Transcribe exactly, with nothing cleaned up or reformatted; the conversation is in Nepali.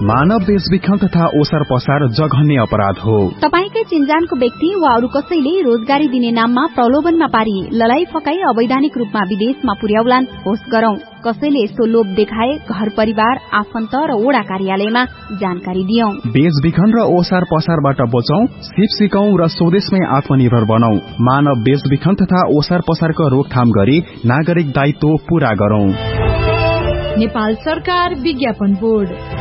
मानव बेचबिखन तथा ओसार पसार जघन्य अपराध हो। तपाईकै चिन्जानको व्यक्ति वा अरू कसैले रोजगारी दिने नाममा प्रलोभनमा पारी ललाई फकाई अवैधानिक रूपमा विदेशमा पुर्याउलान् होस् गरौं। कसैले यस्तो लोभ देखाए घर परिवार आफन्त र ओडा कार्यालयमा जानकारी दियौं। बेचबिखन र ओसार पसारबाट बचौं, सिप सिकौं र स्वदेशमै आत्मनिर्भर बनौं। मानव बेचबिखन तथा ओसार पसारको रोकथाम गरी नागरिक दायित्व पूरा गरौं। नेपाल सरकार विज्ञापन बोर्ड।